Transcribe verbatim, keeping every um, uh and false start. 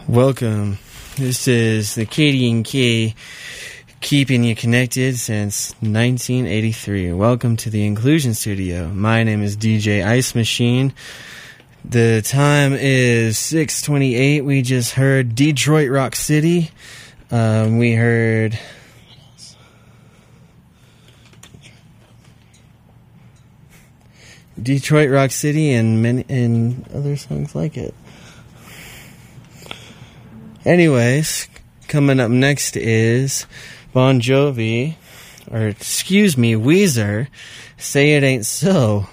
Welcome. This is the Katie and K, keeping you connected since nineteen eighty-three. Welcome to the Inclusion Studio. My name is D J Ice Machine. The time is six twenty-eight. We just heard Detroit Rock City. Um, we heard Detroit Rock City and many and other songs like it. Anyways, coming up next is Bon Jovi, or excuse me, Weezer, Say It Ain't So.